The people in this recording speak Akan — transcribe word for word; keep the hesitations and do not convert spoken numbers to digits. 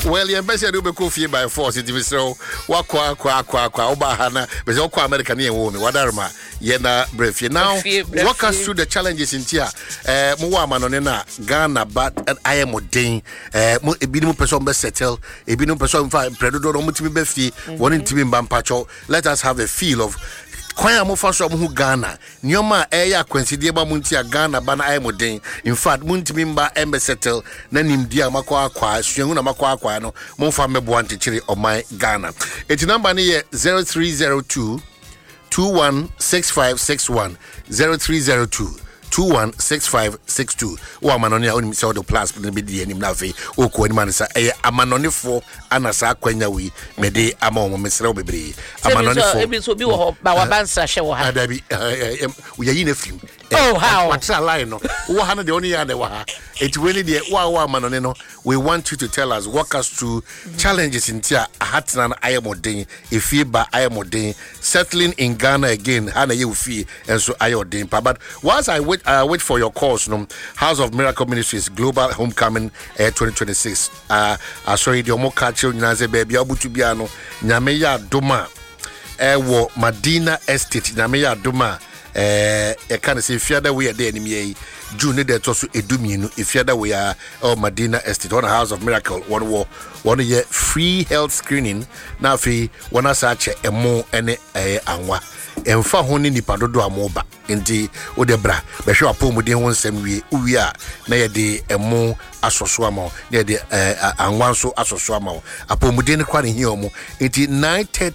Well, your best do be coffee by force. It is so. What qua qua qua qua Obahana, but all American woman. Wadarma, Yena Brefi. Now, walk us through the challenges in Tia. Uh, Muama Nonena, Ghana, but I am ordained. Uh, a bit person be settle. A bit person predator, Muti Befi, one in Tibim Bampacho. Let us have a feel of. Kwaya mo fa so mo Ghana nyoma eya kwansidie ba mo ntia Ghana ba na ayemoden in fact mo ntimi mba embe settle na nimdia makwa akwa suengu na makwa akwa no mo fa mebo antichiri o my Ghana eti number ne ye zero three zero two two one six five six one zero three zero two two one six five six two wa manoni a onim se o plus be di anim na fe o ko ani man sa eh amanoni fo anasa kwanya wi mede ama o mesre o bebre amanoni fo ebi so bi wo ho ba wa bansa hye wo ha adabi we yi na film oh how what's that line no wo ha na de oni ya de wa ha eti we ni de wa wa manoni no we want you to tell us walk us through mm-hmm. challenges in tia ahatna na ayemodin efie ba ayemodin settling in Ghana again ha na ye ofie enso ayodin pa but once I wait uh, wait for your calls no House of Miracle Ministries Global Homecoming uh, twenty twenty-six uh, uh sorry the omo catch nyina ze baby abutu bia no nyame ya doma e wo Madina Estate nyame ya doma eh e kan se fiada we dey anim yi June de to so edumienu e fiada we are oh Madina Estate one House of Miracle one wo one year free health screening na fi one asa che emo ene eh anwa emfa ho ni nipa dodo amoba enti o de bra be hwe apomuden ho nsem wie uwi a na ye de emo asoso ama na ye de anwa so asoso ama apomuden kwa ne hi omo enti nine thirty